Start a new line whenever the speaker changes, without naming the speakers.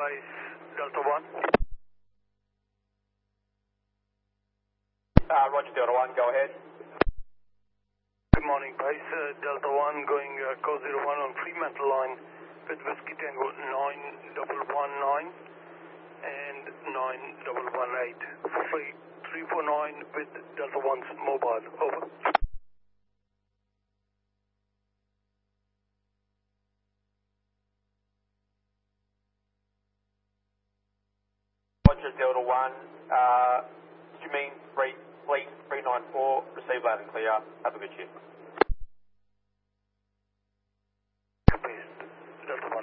base Delta 1.
Roger, Delta 1, go ahead.
Good morning, base Delta 1 going call 01 on Fremantle line with Whiskey Tango 9119 and 9118. 349 with Delta 1's mobile, over.
Roger, Delta 1, did you mean Fleet 394, receive loud and clear, have a good shift.
Delta 1.